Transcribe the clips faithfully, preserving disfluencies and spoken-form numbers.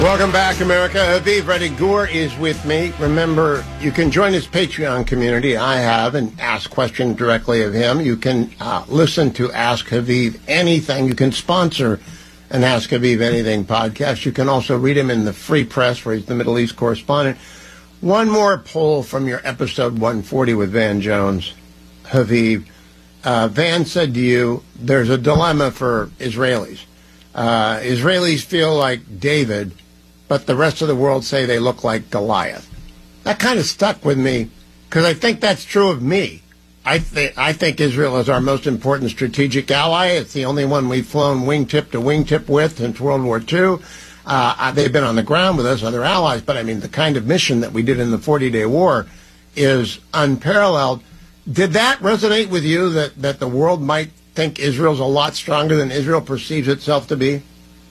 Welcome back, America. Aviv Reddy Gur is with me. Remember, you can join his Patreon community. I have, and ask questions directly of him. You can uh, listen to Ask Aviv Anything. You can sponsor an Ask Aviv Anything podcast. You can also read him in the Free Press, where he's the Middle East correspondent. One more poll from your episode one forty with Van Jones. Aviv, uh, Van said to you, there's a dilemma for Israelis. Uh, Israelis feel like David, but the rest of the world say they look like Goliath. That kind of stuck with me, because I think that's true of me. I, th- I think Israel is our most important strategic ally. It's the only one we've flown wingtip to wingtip with since World War Two. Uh, they've been on the ground with us, other allies, but I mean, the kind of mission that we did in the forty-day war is unparalleled. Did that resonate with you, that, that the world might think Israel's a lot stronger than Israel perceives itself to be?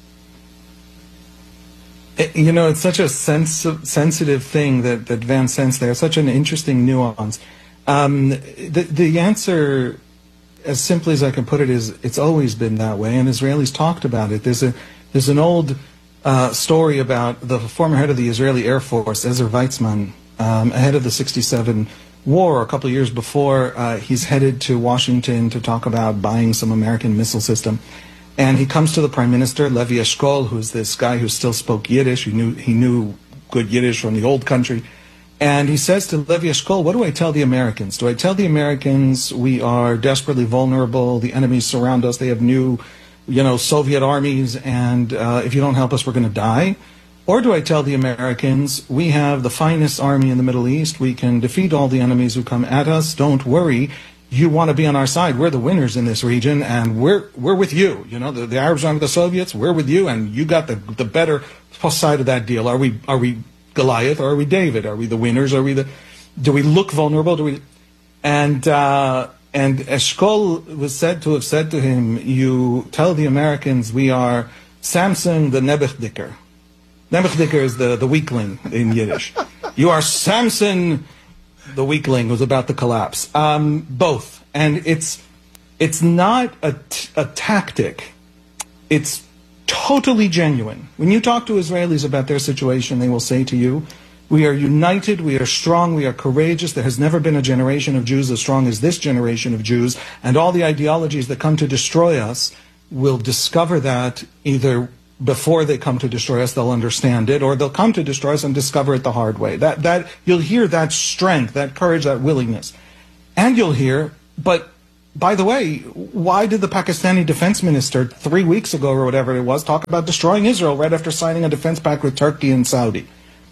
You know, it's such a sens- sensitive thing that, that Van sensed there, such an interesting nuance. Um, the, the answer, as simply as I can put it, is it's always been that way, and Israelis talked about it. There's a there's an old uh, story about the former head of the Israeli Air Force, Ezer Weizmann, um, ahead of the sixty-seven war, a couple of years before. Uh, he's headed to Washington to talk about buying some American missile system. And he comes to the Prime Minister, Levi Eshkol, who's this guy who still spoke Yiddish. He knew he knew good Yiddish from the old country. And he says to Levi Eshkol, what do I tell the Americans? Do I tell the Americans we are desperately vulnerable, the enemies surround us, they have new, you know, Soviet armies, and uh, if you don't help us, we're going to die? Or do I tell the Americans we have the finest army in the Middle East, we can defeat all the enemies who come at us, don't worry. You want to be on our side. We're the winners in this region, and we're we're with you. You know, the, the Arabs are with the Soviets. We're with you, and you got the the better side of that deal. Are we are we Goliath or are we David? Are we the winners? Are we the? Do we look vulnerable? Do we? And uh, and Eshkol was said to have said to him, "You tell the Americans we are Samson the Nebuchadnezzar. Nebuchadnezzar is the the weakling in Yiddish. You are Samson." The weakling was about to collapse. Um, both. And it's it's not a, t- a tactic. It's totally genuine. When you talk to Israelis about their situation, they will say to you, we are united, we are strong, we are courageous. There has never been a generation of Jews as strong as this generation of Jews. And all the ideologies that come to destroy us will discover that either before they come to destroy us, they'll understand it, or they'll come to destroy us and discover it the hard way. That that you'll hear that strength, that courage, that willingness. And you'll hear, but by the way, why did the Pakistani defense minister three weeks ago or whatever it was talk about destroying Israel right after signing a defense pact with Turkey and Saudi?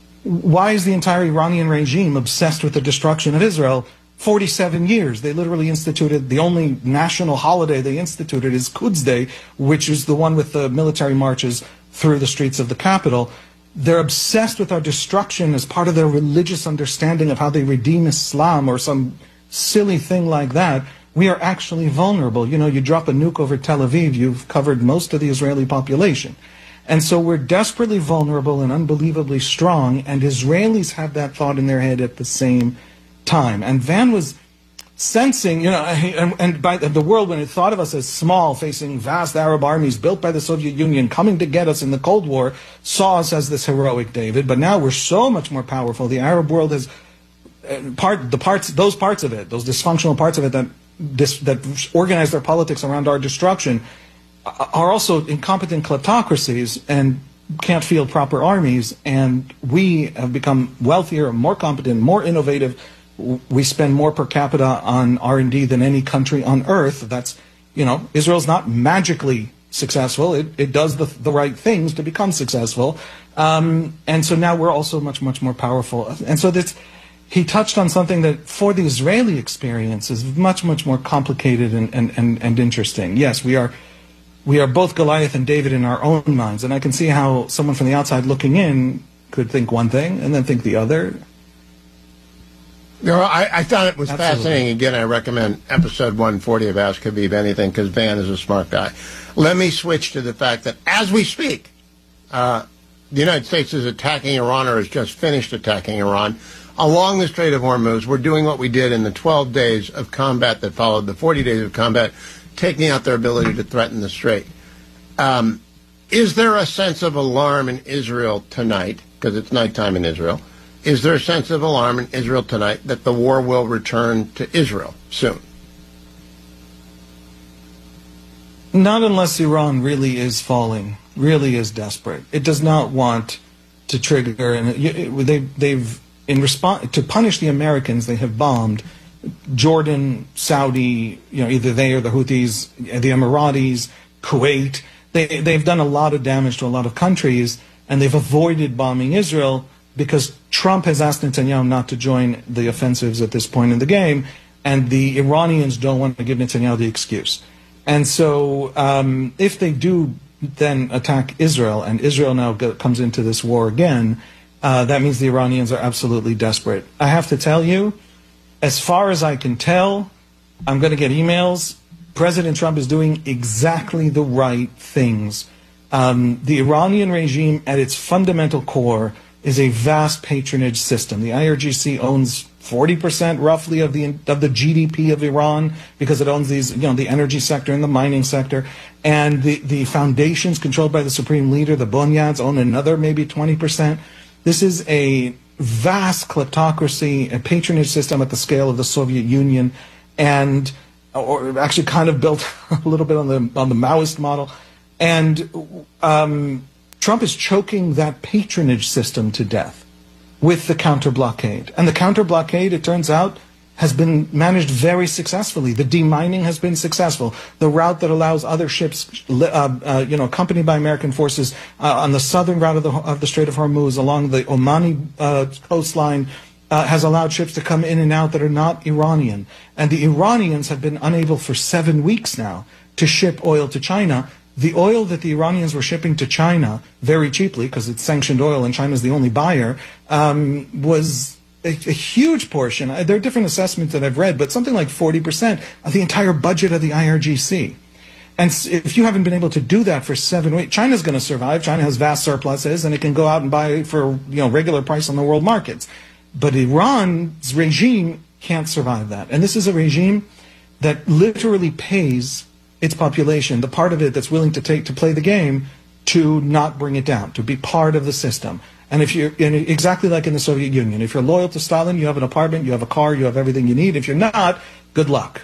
Why is the entire Iranian regime obsessed with the destruction of Israel? forty-seven years. They literally instituted, the only national holiday they instituted is Quds Day, which is the one with the military marches through the streets of the capital. They're obsessed with our destruction as part of their religious understanding of how they redeem Islam or some silly thing like that. We are actually vulnerable. You know, you drop a nuke over Tel Aviv, you've covered most of the Israeli population. And so we're desperately vulnerable and unbelievably strong, and Israelis have that thought in their head at the same time. time. And Van was sensing, you know, and, and by the world, when it thought of us as small, facing vast Arab armies built by the Soviet Union, coming to get us in the Cold War, saw us as this heroic David. But now we're so much more powerful. The Arab world has part, the parts, those parts of it, those dysfunctional parts of it that dis, that organize their politics around our destruction, are also incompetent kleptocracies and can't field proper armies. And we have become wealthier, more competent, more innovative. We spend more per capita on R and D than any country on earth. That's, you know, Israel's not magically successful. It, it does the, the right things to become successful. Um, and so now we're also much, much more powerful. And so this, he touched on something that for the Israeli experience is much, much more complicated and, and, and, and interesting. Yes, we are, we are both Goliath and David in our own minds. And I can see how someone from the outside looking in could think one thing and then think the other. No, I, I thought it was Absolutely. fascinating. Again, I recommend episode one forty of Ask Habib Anything, because Van is a smart guy. Let me switch to the fact that as we speak, uh, the United States is attacking Iran, or has just finished attacking Iran. Along the Strait of Hormuz, we're doing what we did in the twelve days of combat that followed the forty days of combat, taking out their ability to threaten the Strait. Um, is there a sense of alarm in Israel tonight, because it's nighttime in Israel, is there a sense of alarm in Israel tonight that the war will return to Israel soon? Not unless Iran really is falling, really is desperate. It does not want to trigger, and they, they've, in response, to punish the Americans, they have bombed Jordan, Saudi, you know, either they or the Houthis, the Emiratis, Kuwait. They, they've done a lot of damage to a lot of countries, and they've avoided bombing Israel because Trump has asked Netanyahu not to join the offensives at this point in the game, and the Iranians don't want to give Netanyahu the excuse. And so um, if they do then attack Israel, and Israel now go, comes into this war again, uh, that means the Iranians are absolutely desperate. I have to tell you, as far as I can tell, I'm going to get emails. President Trump is doing exactly the right things. Um, the Iranian regime, at its fundamental core, is a vast patronage system. The I R G C owns forty percent roughly of the of the G D P of Iran because it owns these, you know, the energy sector and the mining sector. And the, the foundations controlled by the supreme leader, the Bunyads, own another maybe twenty percent. This is a vast kleptocracy, a patronage system at the scale of the Soviet Union, and or actually kind of built a little bit on the on the Maoist model. And um, Trump is choking that patronage system to death with the counter blockade. And the counter blockade, it turns out, has been managed very successfully. The demining has been successful. The route that allows other ships, uh, uh, you know, accompanied by American forces uh, on the southern route of the, of the Strait of Hormuz along the Omani uh, coastline uh, has allowed ships to come in and out that are not Iranian. And the Iranians have been unable for seven weeks now to ship oil to China. The oil that the Iranians were shipping to China very cheaply, because it's sanctioned oil and China's the only buyer, um, was a, a huge portion. There are different assessments that I've read, but something like forty percent of the entire budget of the I R G C. And if you haven't been able to do that for seven weeks, China's going to survive. China has vast surpluses, and it can go out and buy for, you know, regular price on the world markets. But Iran's regime can't survive that. And this is a regime that literally pays its population, the part of it that's willing to take to play the game, to not bring it down, to be part of the system. And if you're and exactly like in the Soviet Union, if you're loyal to Stalin, you have an apartment, you have a car, you have everything you need. If you're not, good luck.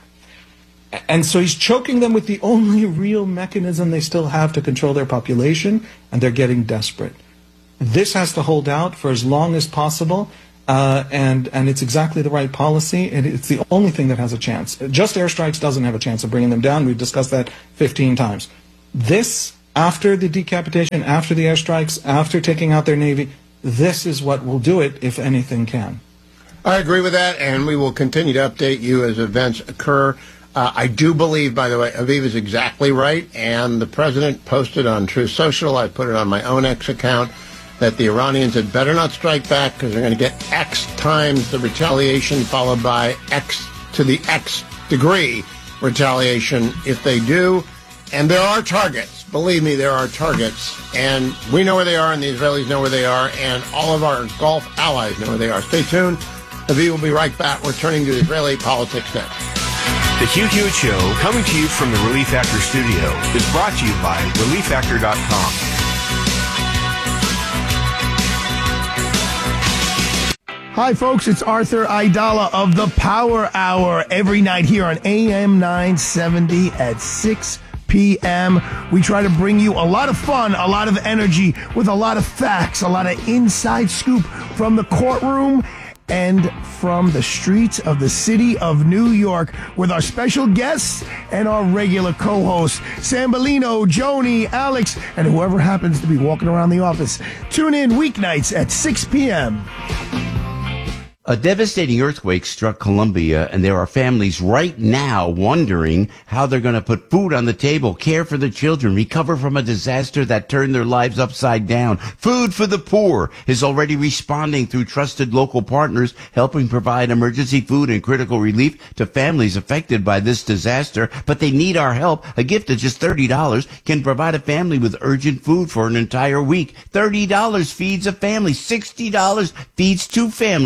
And so he's choking them with the only real mechanism they still have to control their population, and they're getting desperate. This has to hold out for as long as possible. Uh, and and it's exactly the right policy, and it's the only thing that has a chance. Just airstrikes doesn't have a chance of bringing them down. We've discussed that fifteen times. This, after the decapitation, after the airstrikes, after taking out their navy, this is what will do it, if anything can. I agree with that, and we will continue to update you as events occur. Uh, I do believe, by the way, Aviv is exactly right, and the president posted on Truth Social, I put it on my own X account, that the Iranians had better not strike back because they're going to get X times the retaliation followed by X to the X degree retaliation if they do. And there are targets. Believe me, there are targets. And we know where they are, and the Israelis know where they are, and all of our Gulf allies know where they are. Stay tuned. Aviv will be right back. We're turning to Israeli politics next. The Hugh Hewitt Show, coming to you from the Relief Factor studio, is brought to you by relief factor dot com. Hi, folks. It's Arthur Aidala of the Power Hour every night here on A M nine seventy at six p.m. We try to bring you a lot of fun, a lot of energy, with a lot of facts, a lot of inside scoop from the courtroom and from the streets of the city of New York with our special guests and our regular co-hosts, Sam Bellino, Joni, Alex, and whoever happens to be walking around the office. Tune in weeknights at six p.m. A devastating earthquake struck Colombia, and there are families right now wondering how they're going to put food on the table, care for their children, recover from a disaster that turned their lives upside down. Food for the Poor is already responding through trusted local partners, helping provide emergency food and critical relief to families affected by this disaster. But they need our help. A gift of just thirty dollars can provide a family with urgent food for an entire week. thirty dollars feeds a family. sixty dollars feeds two families. one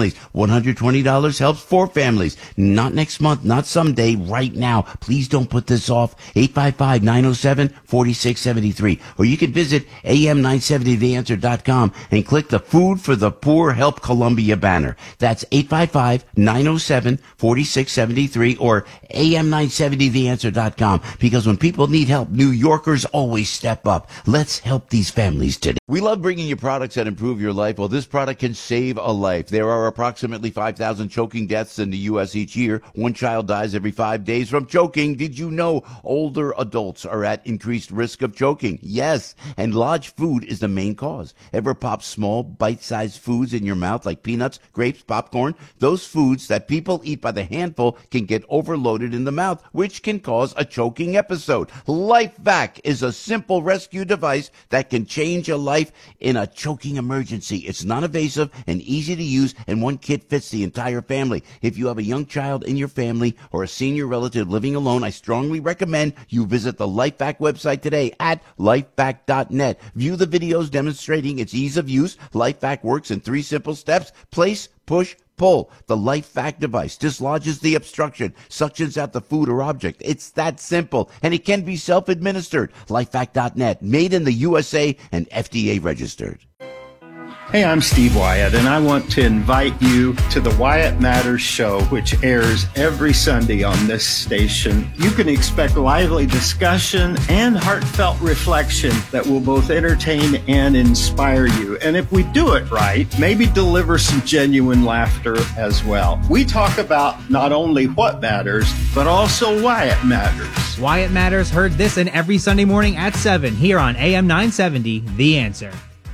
one hundred twenty dollars helps four families. Not next month, not someday, right now. Please don't put this off. eight five five, nine oh seven, four six seven three. Or you can visit A M nine seventy the answer dot com and click the Food for the Poor Help Columbia banner. That's eight five five, nine oh seven, four six seven three or A M nine seventy the answer dot com. Because when people need help, New Yorkers always step up. Let's help these families today. We love bringing you products that improve your life. Well, this product can save a life. There are approximately five thousand choking deaths in the U S each year. One child dies every five days from choking. Did you know older adults are at increased risk of choking? Yes, and lodged food is the main cause. Ever pop small, bite-sized foods in your mouth like peanuts, grapes, popcorn? Those foods that people eat by the handful can get overloaded in the mouth, which can cause a choking episode. LifeVac is a simple rescue device that can change a life in a choking emergency. It's non-invasive and easy to use, and one kit fits the entire family. If you have a young child in your family or a senior relative living alone, I strongly recommend you visit the LifeVac website today at lifevac dot net. View the videos demonstrating its ease of use. LifeVac works in three simple steps: place, push, pull. The LifeVac device dislodges the obstruction, suctions out the food or object. It's that simple, and it can be self-administered. lifevac dot net, made in the U S A and F D A registered. Hey, I'm Steve Wyatt, and I want to invite you to the Wyatt Matters Show, which airs every Sunday on this station. You can expect lively discussion and heartfelt reflection that will both entertain and inspire you. And if we do it right, maybe deliver some genuine laughter as well. We talk about not only what matters, but also why it matters. Wyatt Matters, heard this and every Sunday morning at seven here on A M nine seventy, The Answer.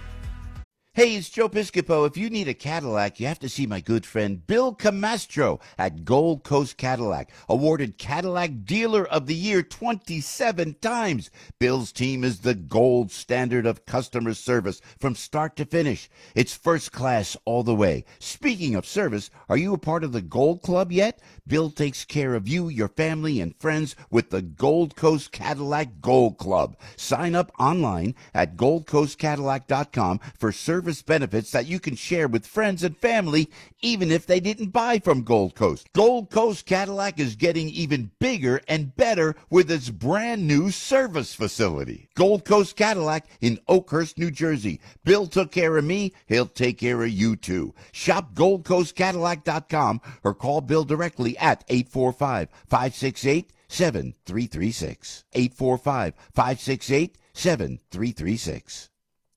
Hey, it's Joe Piscopo. If you need a Cadillac, you have to see my good friend Bill Camastro at Gold Coast Cadillac, awarded Cadillac Dealer of the Year twenty-seven times. Bill's team is the gold standard of customer service from start to finish. It's first class all the way. Speaking of service, are you a part of the Gold Club yet? Bill takes care of you, your family, and friends with the Gold Coast Cadillac Gold Club. Sign up online at gold coast cadillac dot com for service benefits that you can share with friends and family, even if they didn't buy from Gold Coast. Gold Coast Cadillac is getting even bigger and better with its brand new service facility. Gold Coast Cadillac in Oakhurst, New Jersey. Bill took care of me, he'll take care of you too. Shop gold coast cadillac dot com or call Bill directly at eight four five, five six eight, seven three three six. eight four five, five six eight, seven three three six.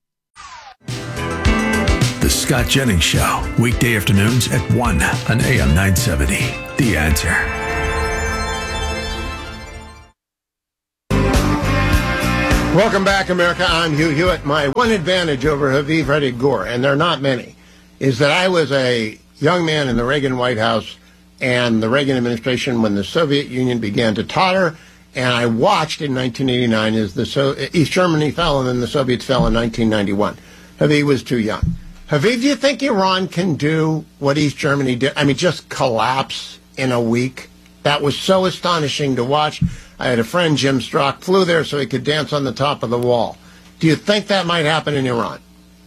The Scott Jennings Show, weekday afternoons at one on A M nine seventy. The Answer. Welcome back, America. I'm Hugh Hewitt. My one advantage over Haviv Reddy Gore, and there are not many, is that I was a young man in the Reagan White House and the Reagan administration when the Soviet Union began to totter, and I watched in nineteen eighty-nine as the so- East Germany fell and then the Soviets fell in nineteen ninety-one. Haviv was too young. Haviv, do you think Iran can do what East Germany did? I mean, just collapse in a week? That was so astonishing to watch. I had a friend, Jim Strock, flew there so he could dance on the top of the wall. Do you think that might happen in Iran?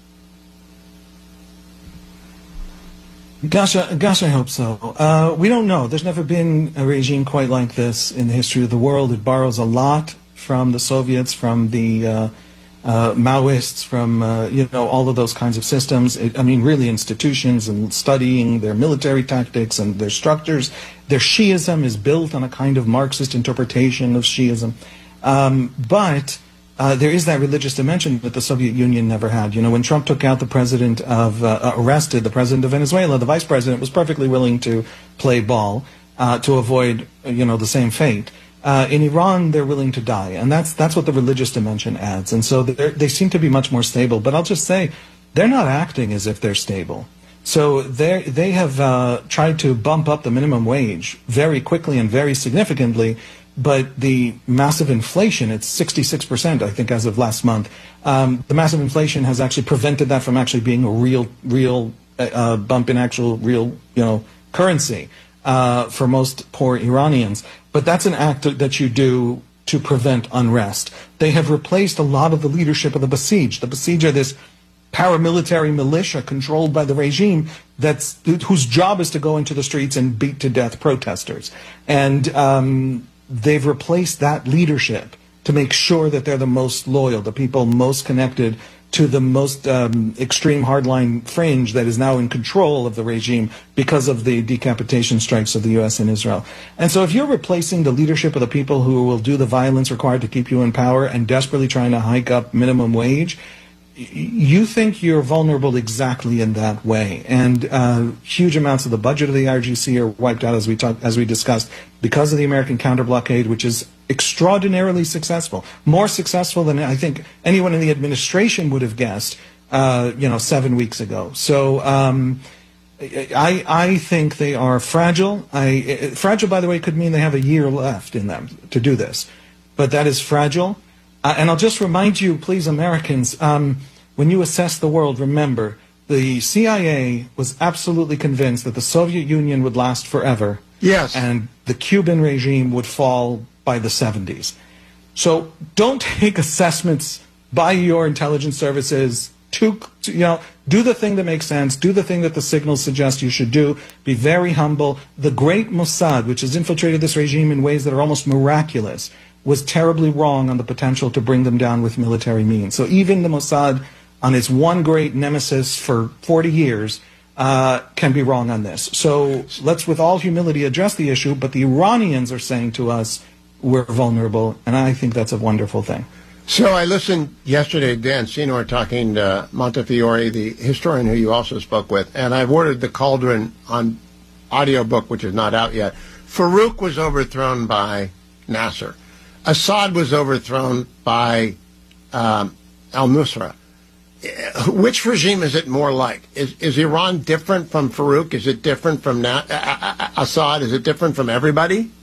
Gosh, I, gosh, I hope so. Uh, we don't know. There's never been a regime quite like this in the history of the world. It borrows a lot from the Soviets, from the uh, uh, Maoists, from uh, you know all of those kinds of systems. It, I mean, really, institutions and studying their military tactics and their structures. Their Shiism is built on a kind of Marxist interpretation of Shiism, um, but. Uh, there is that religious dimension that the Soviet Union never had. You know, when Trump took out the president of, uh, arrested the president of Venezuela, the vice president was perfectly willing to play ball uh, to avoid, you know, the same fate. Uh, in Iran, they're willing to die, and that's that's what the religious dimension adds. And so they seem to be much more stable. But I'll just say, they're not acting as if they're stable. So they they have uh, tried to bump up the minimum wage very quickly and very significantly. But the massive inflation, it's sixty-six percent, I think, as of last month. Um, the massive inflation has actually prevented that from actually being a real, real uh, bump in actual real, you know, currency uh, for most poor Iranians. But that's an act that you do to prevent unrest. They have replaced a lot of the leadership of the Basij. The Basij are this paramilitary militia controlled by the regime that's whose job is to go into the streets and beat to death protesters. And um, they've replaced that leadership to make sure that they're the most loyal, the people most connected to the most um, extreme hardline fringe that is now in control of the regime because of the decapitation strikes of the U S and Israel. And so if you're replacing the leadership of the people who will do the violence required to keep you in power and desperately trying to hike up minimum wage, you think you're vulnerable exactly in that way. And uh, huge amounts of the budget of the I R G C are wiped out, as we talked, as we discussed, because of the American counter-blockade, which is extraordinarily successful, more successful than I think anyone in the administration would have guessed, uh, you know, seven weeks ago. So um, I, I think they are fragile. I, fragile, by the way, could mean they have a year left in them to do this, but that is fragile. Uh, and I'll just remind you, please, Americans, um, when you assess the world, remember, the C I A was absolutely convinced that the Soviet Union would last forever. Yes. And the Cuban regime would fall by the seventies. So don't take assessments by your intelligence services to, to, you know, do the thing that makes sense, do the thing that the signals suggest you should do, be very humble. The great Mossad, which has infiltrated this regime in ways that are almost miraculous, was terribly wrong on the potential to bring them down with military means. So even the Mossad, on its one great nemesis for forty years, uh, can be wrong on this. So let's, with all humility, address the issue, but the Iranians are saying to us, we're vulnerable, and I think that's a wonderful thing. So I listened yesterday to Dan Senor talking to Montefiore, the historian who you also spoke with, and I've ordered the Cauldron on audiobook, which is not out yet. Farouk was overthrown by Nasser. Assad was overthrown by um, al-Nusra. Which regime is it more like? Is, is Iran different from Farouk? Is it different from Na- uh, Assad? Is it different from everybody?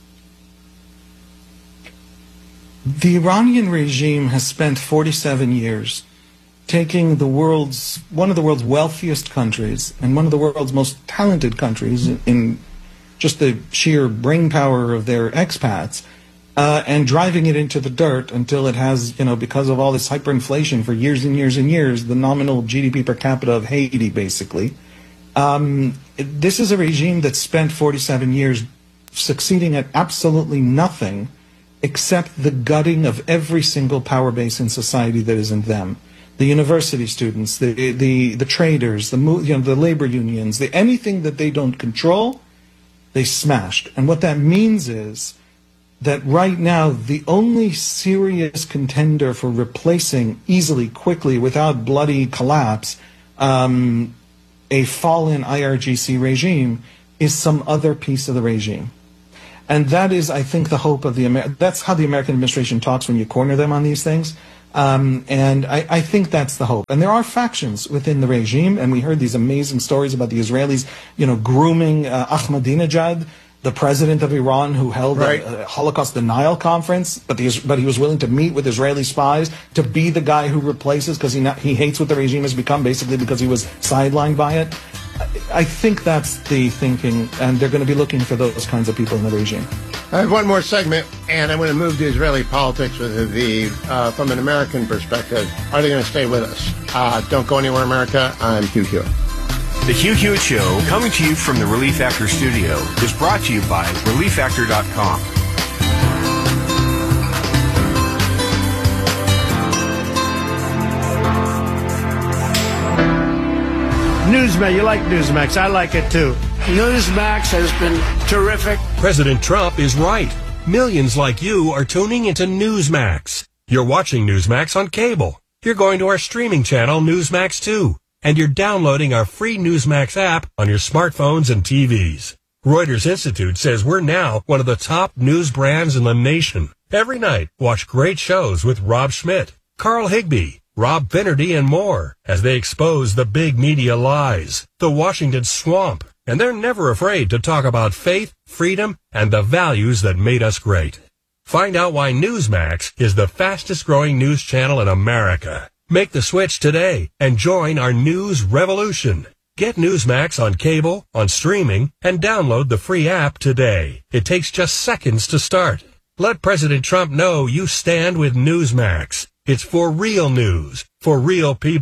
The Iranian regime has spent forty-seven years taking the world's one of the world's wealthiest countries and one of the world's most talented countries in just the sheer brain power of their expats, uh, and driving it into the dirt until it has, you know, because of all this hyperinflation for years and years and years, the nominal G D P per capita of Haiti, basically. Um, this is a regime that spent forty-seven years succeeding at absolutely nothing except the gutting of every single power base in society that isn't them. The university students, the the the traders, the you know the labor unions, the anything that they don't control, they smashed. And what that means is that right now the only serious contender for replacing easily, quickly, without bloody collapse, um, a fallen I R G C regime is some other piece of the regime. And that is, I think, the hope of the Amer- that's how the American administration talks when you corner them on these things. Um, and I, I think that's the hope. And there are factions within the regime, and we heard these amazing stories about the Israelis, you know, grooming uh, Ahmadinejad, the president of Iran, who held right. a, a Holocaust denial conference, but, the, but he was willing to meet with Israeli spies to be the guy who replaces, because he, not, he hates what the regime has become, basically because he was sidelined by it. I think that's the thinking, and they're going to be looking for those kinds of people in the regime. I have one more segment, and I'm going to move to Israeli politics with Haviv. Uh, from an American perspective, are they going to stay with us? Uh, don't go anywhere, America. I'm Hugh Hewitt. The Hugh Hewitt Show, coming to you from the Relief Factor studio, is brought to you by relief factor dot com. Newsmax, you like Newsmax. I like it too. Newsmax has been terrific. President Trump is right. Millions like you are tuning into Newsmax. You're watching Newsmax on cable. You're going to our streaming channel, Newsmax two. And you're downloading our free Newsmax app on your smartphones and T Vs. Reuters Institute says we're now one of the top news brands in the nation. Every night, watch great shows with Rob Schmidt, Carl Higbie, Rob Finnerty, and more as they expose the big media lies, the Washington swamp, and they're never afraid to talk about faith, freedom, and the values that made us great. Find out why Newsmax is the fastest growing news channel in America. Make the switch today and join our news revolution. Get Newsmax on cable, on streaming, and download the free app today. It takes just seconds to start. Let President Trump know you stand with Newsmax. It's for real news, for real people.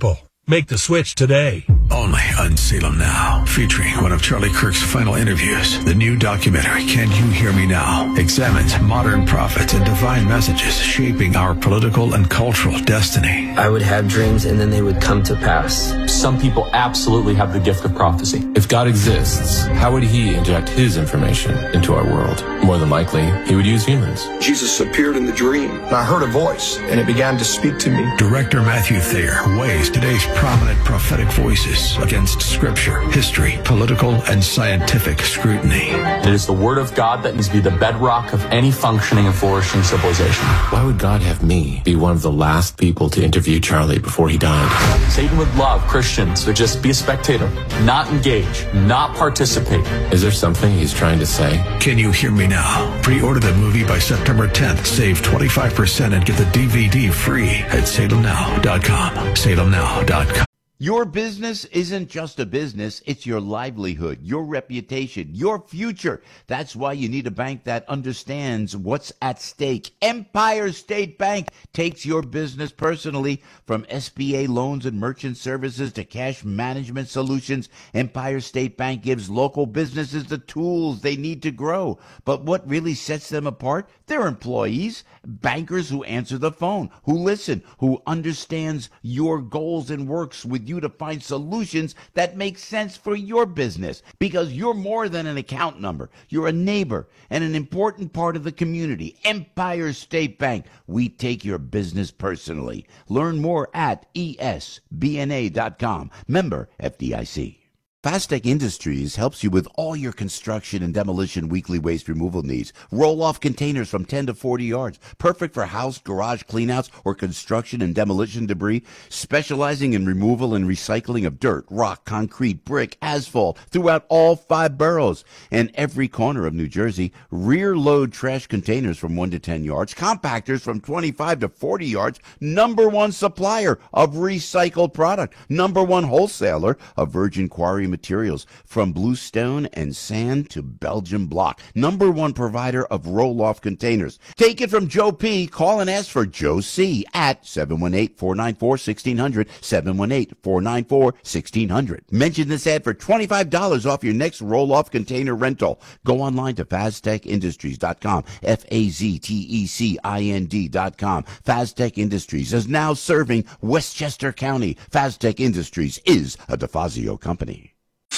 Make the switch today. Only on Salem Now, featuring one of Charlie Kirk's final interviews. The new documentary, Can You Hear Me Now?, examines modern prophets and divine messages shaping our political and cultural destiny. I would have dreams and then they would come to pass. Some people absolutely have the gift of prophecy. If God exists, how would he inject his information into our world? More than likely, he would use humans. Jesus appeared in the dream, and I heard a voice, and it began to speak to me. Director Matthew Thayer weighs today's prominent prophetic voices against scripture, history, political, and scientific scrutiny. It is the word of God that needs to be the bedrock of any functioning and flourishing civilization. Why would God have me be one of the last people to interview Charlie before he died? Satan would love Christians to just be a spectator, not engage, not participate. Is there something he's trying to say? Can You Hear Me Now? Pre-order the movie by September tenth. Save twenty-five percent and get the D V D free at salem now dot com. salem now dot com. Your business isn't just a business, it's your livelihood, your reputation, your future. That's why you need a bank that understands what's at stake. Empire State Bank takes your business personally. From S B A loans and merchant services to cash management solutions, Empire State Bank gives local businesses the tools they need to grow. But what really sets them apart? Their employees, bankers who answer the phone, who listen, who understands your goals and works with you to find solutions that make sense for your business, because you're more than an account number. You're a neighbor and an important part of the community. Empire State Bank, we take your business personally. Learn more at E S B N A dot com. Member F D I C. Fastech Industries helps you with all your construction and demolition weekly waste removal needs. Roll-off containers from ten to forty yards. Perfect for house, garage cleanouts, or construction and demolition debris. Specializing in removal and recycling of dirt, rock, concrete, brick, asphalt throughout all five boroughs and every corner of New Jersey. Rear-load trash containers from one to ten yards. Compactors from twenty-five to forty yards. Number one supplier of recycled product. Number one wholesaler of virgin quarry materials, from bluestone and sand to Belgian block. Number one provider of roll-off containers. Take it from Joe P. Call and ask for Joe C. at seven one eight, four nine four, one six zero zero, seven one eight, four nine four, one six zero zero. Mention this ad for twenty-five dollars off your next roll-off container rental. Go online to faztech industries dot com, F A Z T E C I N D dot com. Faztech Industries is now serving Westchester County. Faztech Industries is a DeFazio company.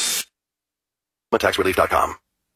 tax relief dot com.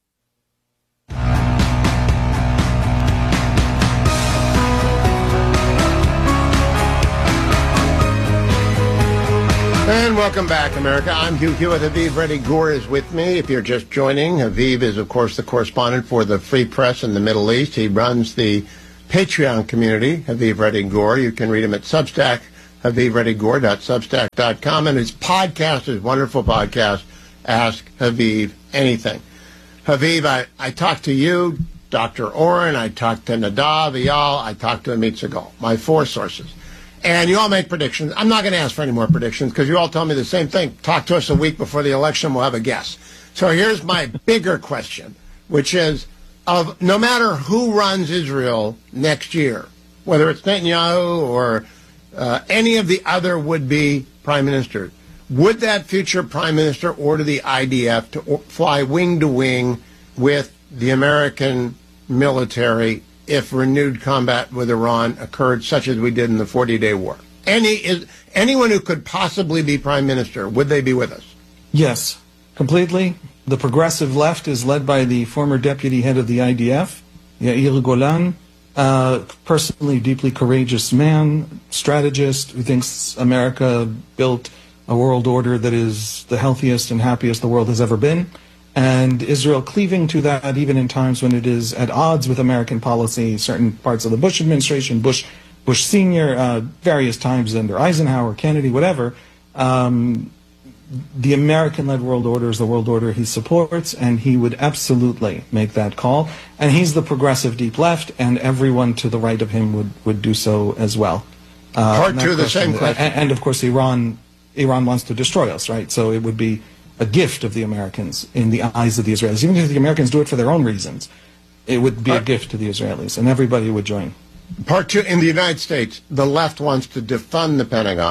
And welcome back, America. I'm Hugh Hewitt. Haviv Reddy Gur is with me. If you're just joining, Haviv is, of course, the correspondent for the Free Press in the Middle East. He runs the Patreon community, Haviv Reddy Gur. You can read him at Substack, haviv reddy gur dot substack dot com. And his podcast, his wonderful podcast, Ask Haviv Anything. Haviv, I, I talked to you, Doctor Oren, I talked to Nadav, Eyal, I talked to Amit Segal, my four sources. And you all make predictions. I'm not going to ask for any more predictions because you all tell me the same thing. Talk to us a week before the election, we'll have a guess. So here's my bigger question, which is, of no matter who runs Israel next year, whether it's Netanyahu or uh, any of the other would-be prime ministers, would that future prime minister order the I D F to fly wing to wing with the American military if renewed combat with Iran occurred, such as we did in the forty-day war? Any is anyone who could possibly be prime minister, would they be with us? Yes, completely. The progressive left is led by the former deputy head of the I D F, Yair Golan, uh, personally deeply courageous man, strategist who thinks America built a world order that is the healthiest and happiest the world has ever been, and Israel cleaving to that even in times when it is at odds with American policy, certain parts of the Bush administration, Bush Bush Senior, uh, various times under Eisenhower, Kennedy, whatever. Um, the American-led world order is the world order he supports, and he would absolutely make that call. And he's the progressive deep left, and everyone to the right of him would, would do so as well. Uh, Part two, the same question. And, and of course, Iran... Iran wants to destroy us, right? So it would be a gift of the Americans in the eyes of the Israelis. Even if the Americans do it for their own reasons, it would be a gift to the Israelis, and everybody would join. Part two, in the United States, the left wants to defund the Pentagon.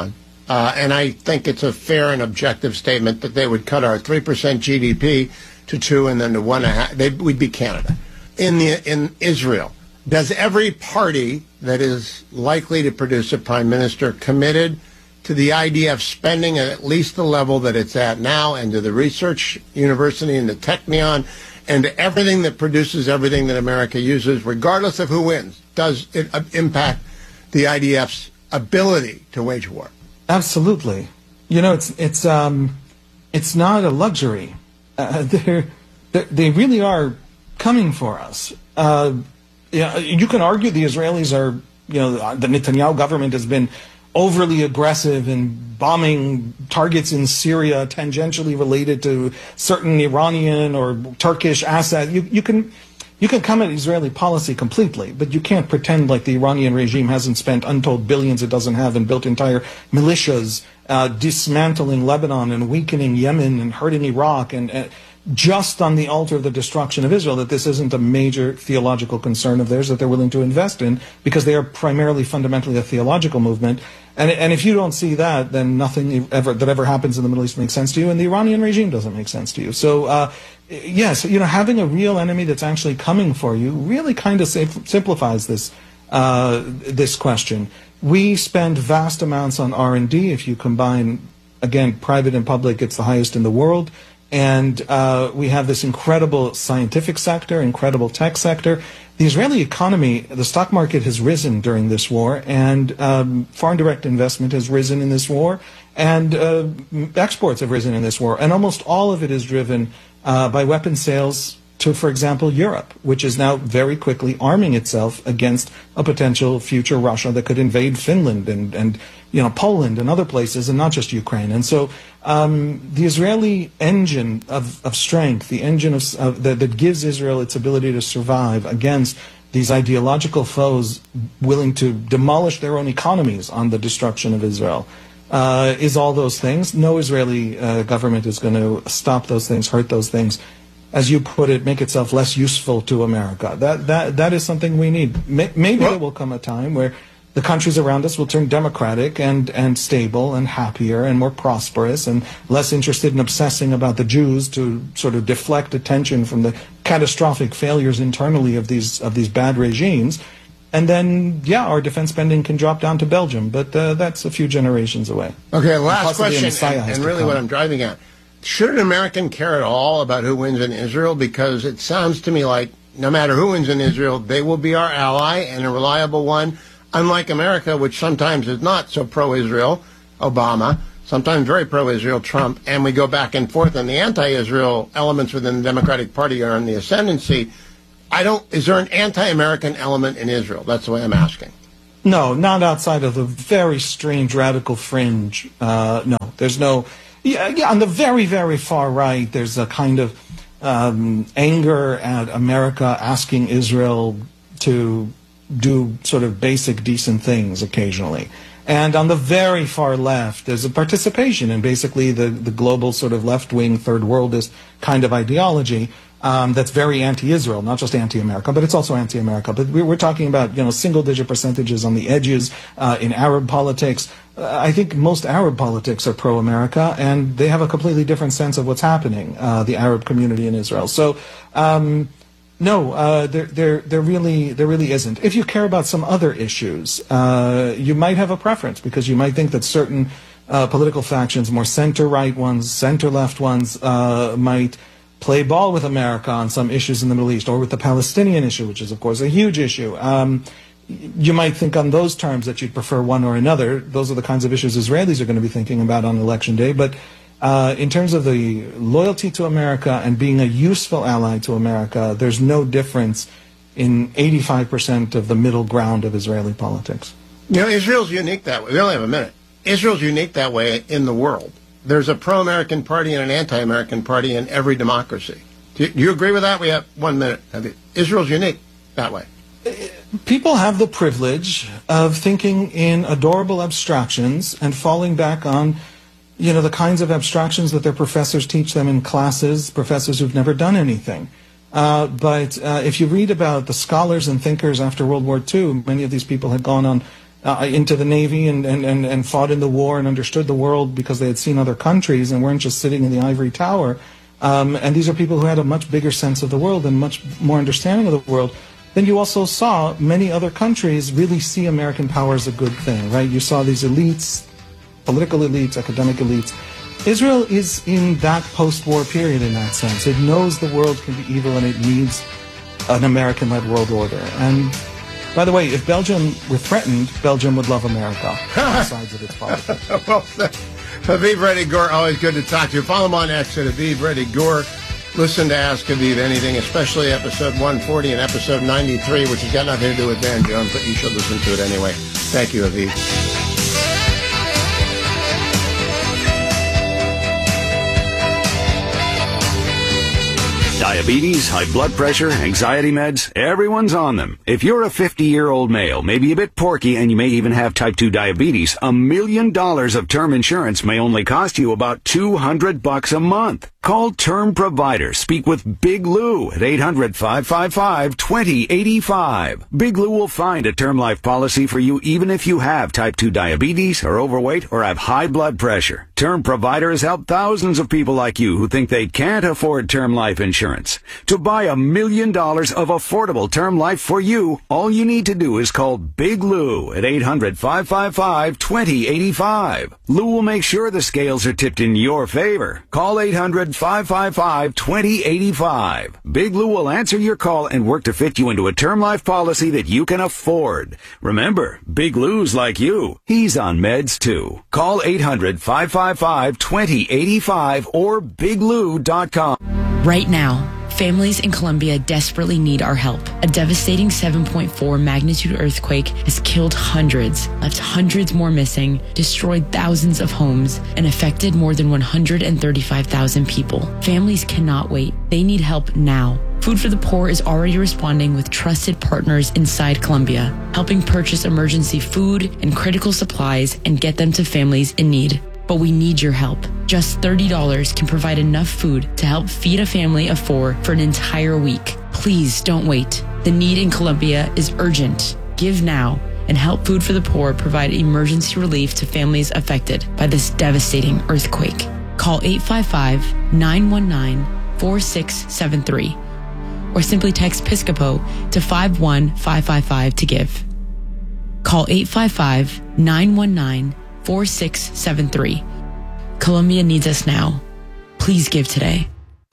Uh, and I think it's a fair and objective statement that they would cut our three percent G D P to two and then to one and a half. They, we'd be Canada. In the in Israel, does every party that is likely to produce a prime minister committed to the idea of spending at least the level that it's at now, and to the research university and the Technion and to everything that produces everything that America uses, regardless of who wins, does it uh, impact the I D F's ability to wage war? Absolutely. You know, it's it's um, it's not a luxury. Uh, they're, they're they really are coming for us. Uh, yeah, you can argue the Israelis are, you know, the Netanyahu government has been overly aggressive in bombing targets in Syria tangentially related to certain Iranian or Turkish assets. You you can. You can come at Israeli policy completely, but you can't pretend like the Iranian regime hasn't spent untold billions it doesn't have and built entire militias, uh, dismantling Lebanon and weakening Yemen and hurting Iraq, and uh, just on the altar of the destruction of Israel, that this isn't a major theological concern of theirs that they're willing to invest in, because they are primarily fundamentally a theological movement. And, and if you don't see that, then nothing ever that ever happens in the Middle East makes sense to you, and the Iranian regime doesn't make sense to you. So, uh, yes, you know, having a real enemy that's actually coming for you really kind of simplifies this uh, this question. We spend vast amounts on R and D. If you combine, again, private and public, it's the highest in the world. And uh, we have this incredible scientific sector, incredible tech sector. The Israeli economy, the stock market has risen during this war, and um, foreign direct investment has risen in this war, and uh, exports have risen in this war. And almost all of it is driven uh, by weapon sales to, for example, Europe, which is now very quickly arming itself against a potential future Russia that could invade Finland and, and you know, Poland and other places, and not just Ukraine. And so um, the Israeli engine of, of strength, the engine of, of, that, that gives Israel its ability to survive against these ideological foes willing to demolish their own economies on the destruction of Israel, uh, is all those things. No Israeli uh, government is going to stop those things, hurt those things, as you put it, make itself less useful to America. That that that is something we need. Maybe there will come a time where the countries around us will turn democratic and, and stable and happier and more prosperous and less interested in obsessing about the Jews to sort of deflect attention from the catastrophic failures internally of these of these bad regimes. And then, yeah, our defense spending can drop down to Belgium, but uh, that's a few generations away. Okay, last question, and, and really what I'm driving at. Should an American care at all about who wins in Israel? Because it sounds to me like no matter who wins in Israel, they will be our ally and a reliable one, unlike America, which sometimes is not so pro-Israel, Obama, sometimes very pro-Israel, Trump, and we go back and forth, and the anti-Israel elements within the Democratic Party are in the ascendancy. I don't, is there an anti-American element in Israel? That's the way I'm asking. No, not outside of the very strange radical fringe. Uh, no, there's no... Yeah, yeah, on the very, very far right, there's a kind of um, anger at America asking Israel to do sort of basic, decent things occasionally. And on the very far left, there's a participation in basically the, the global sort of left-wing, third worldist kind of ideology um, that's very anti-Israel, not just anti-America, but it's also anti-America. But we're talking about, you know, single-digit percentages on the edges uh, in Arab politics. Uh, I think most Arab politics are pro-America, and they have a completely different sense of what's happening, uh, the Arab community in Israel. So, um, no, uh, there, there, there really, there really isn't. If you care about some other issues, uh, you might have a preference, because you might think that certain uh, political factions, more center-right ones, center-left ones, uh, might play ball with America on some issues in the Middle East, or with the Palestinian issue, which is, of course, a huge issue. Um, you might think on those terms that you'd prefer one or another. Those are the kinds of issues Israelis are going to be thinking about on Election Day. But uh, in terms of the loyalty to America and being a useful ally to America, there's no difference in eighty-five percent of the middle ground of Israeli politics. You know, Israel's unique that way. We only have a minute. Israel's unique that way in the world. There's a pro-American party and an anti-American party in every democracy. Do you, do you agree with that? We have one minute. Israel's unique that way. People have the privilege of thinking in adorable abstractions and falling back on, you know, the kinds of abstractions that their professors teach them in classes, professors who've never done anything. Uh, but uh, if you read about the scholars and thinkers after World War Two, many of these people had gone on uh, into the Navy and, and, and, and fought in the war and understood the world because they had seen other countries and weren't just sitting in the ivory tower. Um, and these are people who had a much bigger sense of the world and much more understanding of the world. Then you also saw many other countries really see American power as a good thing, right? You saw these elites, political elites, academic elites. Israel is in that post-war period in that sense. It knows the world can be evil and it needs an American-led world order. And by the way, if Belgium were threatened, Belgium would love America, both sides of its politics. Well, Haviv Reddy Gur, always good to talk to you. Follow him on X at Haviv Reddy Gur. Listen to Ask Haviv Anything, especially episode one forty and episode ninety-three, which has got nothing to do with Van Jones, but you should listen to it anyway. Thank you, Haviv. Diabetes, high blood pressure, anxiety meds, everyone's on them. If you're a fifty-year-old male, maybe a bit porky, and you may even have type two diabetes, a million dollars of term insurance may only cost you about two hundred bucks a month. Call Term Provider. Speak with Big Lou at eight hundred, five five five, two zero eight five. Big Lou will find a term life policy for you even if you have type two diabetes, are overweight, or have high blood pressure. Term Provider has helped thousands of people like you who think they can't afford term life insurance. To buy a million dollars of affordable term life for you, all you need to do is call Big Lou at eight hundred, five five five, two zero eight five. Lou will make sure the scales are tipped in your favor. Call eight hundred, five five five, two zero eight five. Big Lou will answer your call and work to fit you into a term life policy that you can afford. Remember, Big Lou's like you. He's on meds too. Call eight hundred, five five five, two zero eight five or big lou dot com. Right now, families in Colombia desperately need our help. A devastating seven point four magnitude earthquake has killed hundreds, left hundreds more missing, destroyed thousands of homes, and affected more than one hundred thirty-five thousand people. Families cannot wait. They need help now. Food for the Poor is already responding with trusted partners inside Colombia, helping purchase emergency food and critical supplies and get them to families in need. But we need your help. Just thirty dollars can provide enough food to help feed a family of four for an entire week. Please don't wait. The need in Colombia is urgent. Give now and help Food for the Poor provide emergency relief to families affected by this devastating earthquake. Call eight five five, nine one nine, four six seven three or simply text Piscopo to five one five five five to give. Call eight five five, nine one nine, four six seven three. Colombia needs us now. Please give today.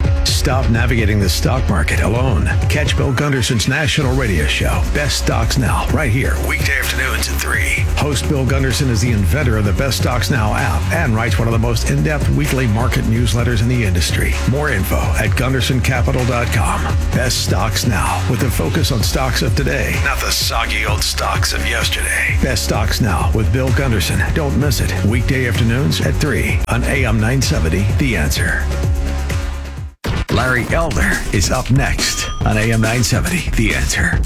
Stop navigating the stock market alone. Catch Bill Gunderson's national radio show, Best Stocks Now, right here, weekday afternoons at three. Host Bill Gunderson is the inventor of the Best Stocks Now app and writes one of the most in-depth weekly market newsletters in the industry. More info at gunderson capital dot com. Best Stocks Now, with a focus on stocks of today, not the soggy old stocks of yesterday. Best Stocks Now with Bill Gunderson. Don't miss it. Weekday afternoons at three on A M nine seventy, The Answer. Larry Elder is up next on A M nine seventy, The Answer.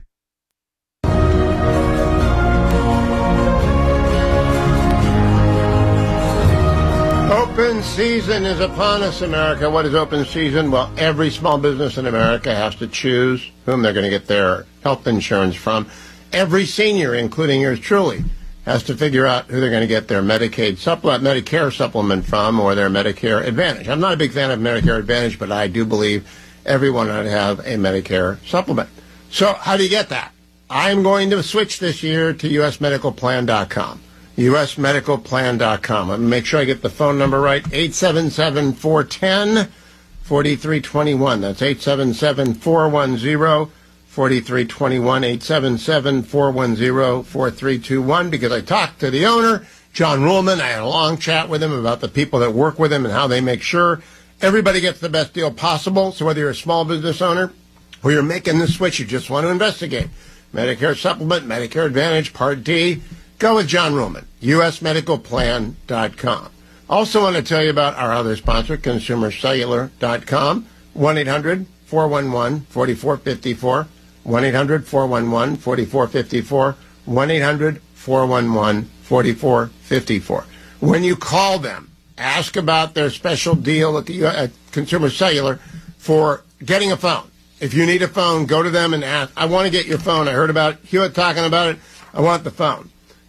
Open season is upon us, America. What is open season? Well, every small business in America has to choose whom they're going to get their health insurance from. Every senior, including yours truly, has to figure out who they're going to get their Medicaid supplement, Medicare supplement from, or their Medicare Advantage. I'm not a big fan of Medicare Advantage, but I do believe everyone ought to have a Medicare supplement. So how do you get that? I'm going to switch this year to U S medical plan dot com. U S medical plan dot com. I'm going to make sure I get the phone number right. eight seven seven, four one zero, four three two one. That's eight seven seven, four one zero, four three two one, eight seven seven, four one zero, four three two one, because I talked to the owner, John Ruhlman. I had a long chat with him about the people that work with him and how they make sure everybody gets the best deal possible. So whether you're a small business owner or you're making the switch, you just want to investigate Medicare Supplement, Medicare Advantage, Part D, go with John Ruhlman, U S medical plan dot com. Also want to tell you about our other sponsor, consumer cellular dot com, one eight hundred, four one one, four four five four. one eight hundred, four one one, four four five four, one eight hundred, four one one, four four five four. When you call them, ask about their special deal at, the, at Consumer Cellular for getting a phone. If you need a phone, go to them and ask, I want to get your phone. I heard about Hewitt talking about it. I want the phone.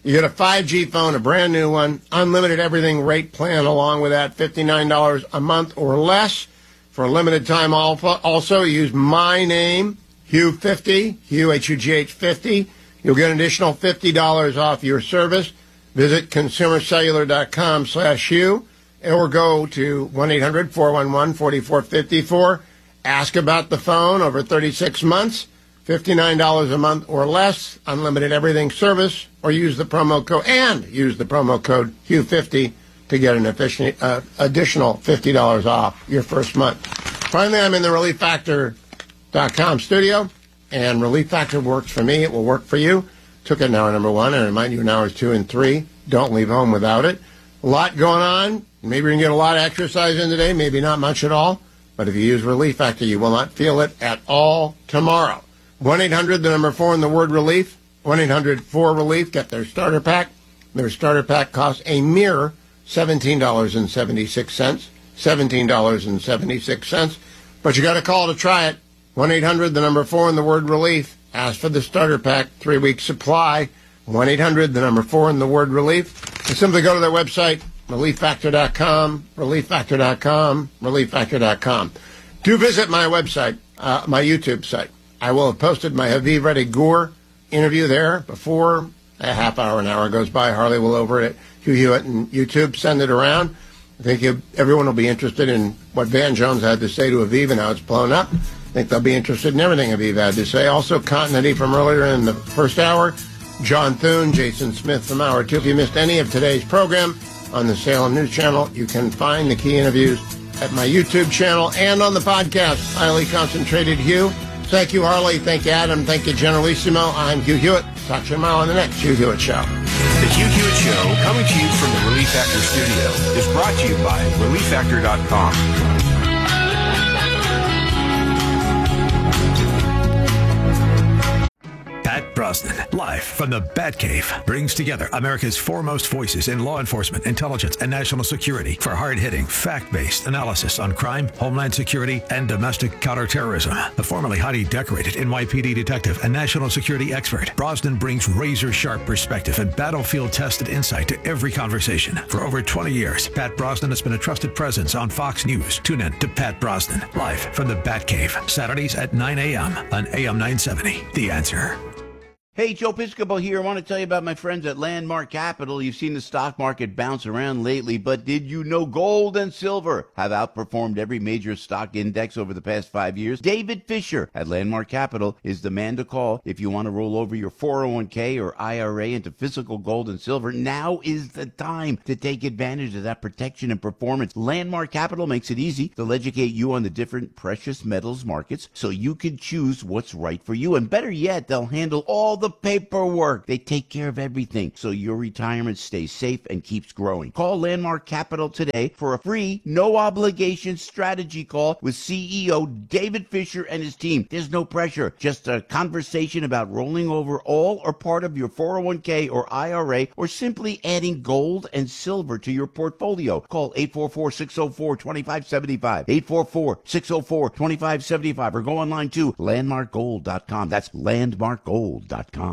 You get a five G phone, a brand new one, unlimited everything rate plan along with that, fifty-nine dollars a month or less. For a limited time also, use my name, Hugh fifty, Hugh, H U G H fifty. You'll get an additional fifty dollars off your service. Visit consumercellular.com slash Hugh or go to one eight hundred four one one four four five four. Ask about the phone over thirty-six months, fifty-nine dollars a month or less, unlimited everything service, or use the promo code, and use the promo code Hugh fifty to get an efficient, uh, additional fifty dollars off your first month. Finally, I'm in the relief factor dot com studio, and Relief Factor works for me. It will work for you. Took it in hour number one, and I remind you in hours two and three. Don't leave home without it. A lot going on. Maybe you can get a lot of exercise in today, maybe not much at all. But if you use Relief Factor, you will not feel it at all tomorrow. one eight hundred, the number four, and the word relief. one eight hundred four relief. Get their starter pack. Their starter pack costs a mere seventeen dollars and seventy-six cents. seventeen dollars and seventy-six cents. But you got to call to try it. one eight hundred, the number four, and the word relief. Ask for the starter pack, three-week supply. one eight hundred, the number four, and the word relief. And simply go to their website, relief factor dot com, relief factor dot com, relief factor dot com. Do visit my website, uh, my YouTube site. I will have posted my Haviv Reddy Gur interview there before a half hour, an hour goes by. Harley will over it at Hugh Hewitt and YouTube. Send it around. I think you, everyone will be interested in what Van Jones had to say to Haviv and how it's blown up. I think they'll be interested in everything Haviv had to say. Also, continuity from earlier in the first hour. John Thune, Jason Smith from hour two. If you missed any of today's program on the Salem News Channel, you can find the key interviews at my YouTube channel and on the podcast, Highly Concentrated Hugh. Thank you, Harley. Thank you, Adam. Thank you, Generalissimo. I'm Hugh Hewitt. Talk to you tomorrow on the next Hugh Hewitt Show. The Hugh Hewitt Show, coming to you from the Relief Factor studio, is brought to you by relief factor dot com. Pat Brosnan, live from the Batcave, brings together America's foremost voices in law enforcement, intelligence, and national security for hard-hitting, fact-based analysis on crime, homeland security, and domestic counterterrorism. The formerly highly decorated N Y P D detective and national security expert, Brosnan brings razor-sharp perspective and battlefield-tested insight to every conversation. For over twenty years, Pat Brosnan has been a trusted presence on Fox News. Tune in to Pat Brosnan, live from the Batcave, Saturdays at nine a.m. on A M nine seventy. The Answer. Hey, Joe Piscopo here. I want to tell you about my friends at Landmark Capital. You've seen the stock market bounce around lately, but did you know gold and silver have outperformed every major stock index over the past five years? David Fisher at Landmark Capital is the man to call if you want to roll over your four oh one k or I R A into physical gold and silver. Now is the time to take advantage of that protection and performance. Landmark Capital makes it easy. They'll educate you on the different precious metals markets so you can choose what's right for you. And better yet, they'll handle all the the paperwork. They take care of everything so your retirement stays safe and keeps growing. Call Landmark Capital today for a free, no obligation strategy call with C E O David Fisher and his team. There's no pressure, just a conversation about rolling over all or part of your four oh one k or I R A, or simply adding gold and silver to your portfolio. Call eight four four, six oh four, two five seven five, eight four four, six oh four, two five seven five, or go online to landmark gold dot com. That's landmark gold dot com.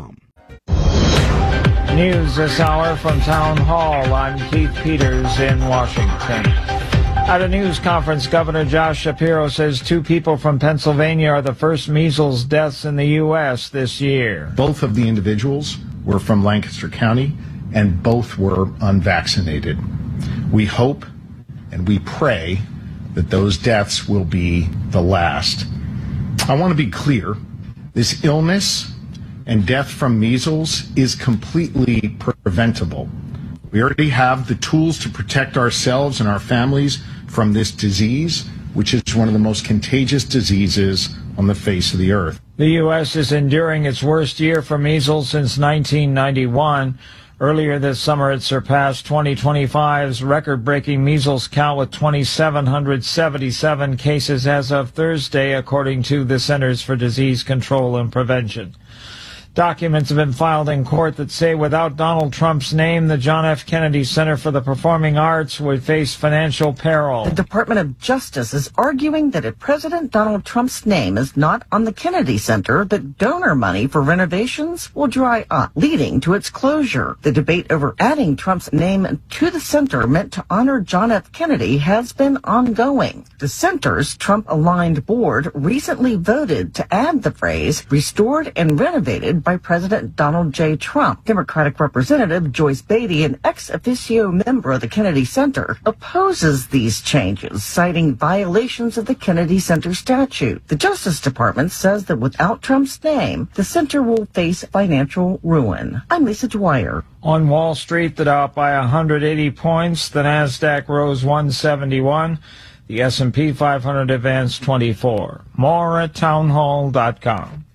News this hour from Town Hall. I'm Keith Peters in Washington. At a news conference, Governor Josh Shapiro says two people from Pennsylvania are the first measles deaths in the U S this year. Both of the individuals were from Lancaster County, and both were unvaccinated. We hope and we pray that those deaths will be the last. I want to be clear. This illness and death from measles is completely preventable. We already have the tools to protect ourselves and our families from this disease, which is one of the most contagious diseases on the face of the earth. The U S is enduring its worst year for measles since nineteen ninety-one. Earlier this summer, it surpassed twenty twenty-five's record-breaking measles count with two thousand seven hundred seventy-seven cases as of Thursday, according to the Centers for Disease Control and Prevention. Documents have been filed in court that say without Donald Trump's name, the John F. Kennedy Center for the Performing Arts would face financial peril. The Department of Justice is arguing that if President Donald Trump's name is not on the Kennedy Center, that donor money for renovations will dry up, leading to its closure. The debate over adding Trump's name to the center meant to honor John F. Kennedy has been ongoing. The center's Trump-aligned board recently voted to add the phrase restored and renovated by President Donald J. Trump. Democratic Representative Joyce Beatty, an ex officio member of the Kennedy Center, opposes these changes, citing violations of the Kennedy Center statute. The Justice Department says that without Trump's name, the center will face financial ruin. I'm Lisa Dwyer. On Wall Street, the Dow up by one hundred eighty points. The Nasdaq rose one seventy-one. The S and P five hundred advanced twenty-four. More at townhall dot com.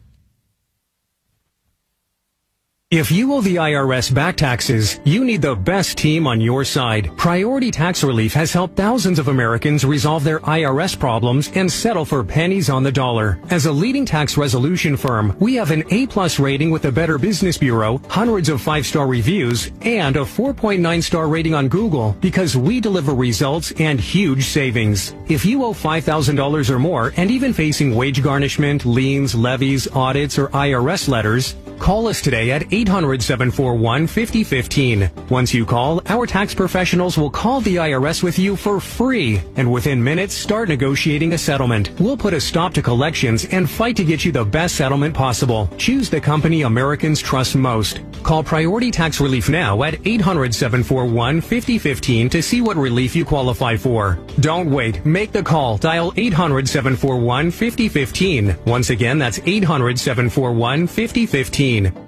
If you owe the I R S back taxes, you need the best team on your side. Priority Tax Relief has helped thousands of Americans resolve their I R S problems and settle for pennies on the dollar. As a leading tax resolution firm, we have an A-plus rating with the Better Business Bureau, hundreds of five-star reviews, and a four point nine star rating on Google because we deliver results and huge savings. If you owe five thousand dollars or more and even facing wage garnishment, liens, levies, audits, or I R S letters, call us today at eight hundred, seven four one, five oh one five. Once you call, our tax professionals will call the I R S with you for free, and within minutes start negotiating a settlement. We'll put a stop to collections and fight to get you the best settlement possible. Choose the company Americans trust most. Call Priority Tax Relief now at eight hundred, seven four one, five oh one five to see what relief you qualify for. Don't wait. Make the call. Dial eight hundred, seven four one, five oh one five. Once again, that's eight hundred, seven four one, five oh one five.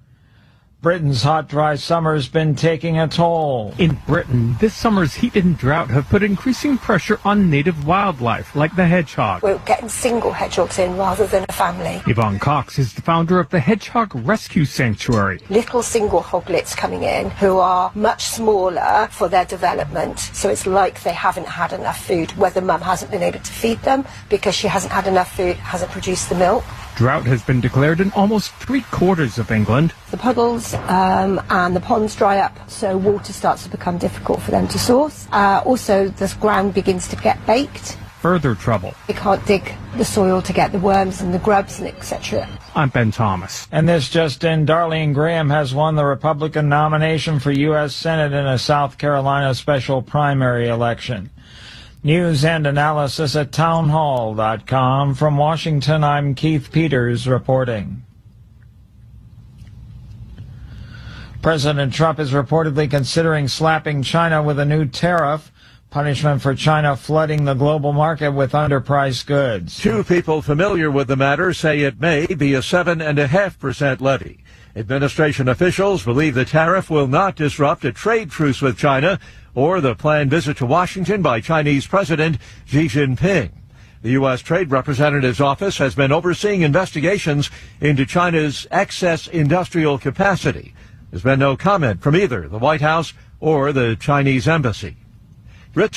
Britain's hot, dry summer's been taking a toll. In Britain, this summer's heat and drought have put increasing pressure on native wildlife, like the hedgehog. We're getting single hedgehogs in rather than a family. Yvonne Cox is the founder of the Hedgehog Rescue Sanctuary. Little single hoglets coming in who are much smaller for their development, so it's like they haven't had enough food, whether mum hasn't been able to feed them because she hasn't had enough food, hasn't produced the milk. Drought has been declared in almost three quarters of England. The puddles um, and the ponds dry up, so water starts to become difficult for them to source. Uh, also, the ground begins to get baked. Further trouble. They can't dig the soil to get the worms and the grubs and et cetera. I'm Ben Thomas. And this just in, Darlene Graham has won the Republican nomination for U S Senate in a South Carolina special primary election. News and analysis at townhall dot com. From Washington, I'm Keith Peters reporting. President Trump is reportedly considering slapping China with a new tariff, punishment for China flooding the global market with underpriced goods. Two people familiar with the matter say it may be a seven point five percent levy. Administration officials believe the tariff will not disrupt a trade truce with China or the planned visit to Washington by Chinese President Xi Jinping. The U S Trade Representative's office has been overseeing investigations into China's excess industrial capacity. There's been no comment from either the White House or the Chinese embassy.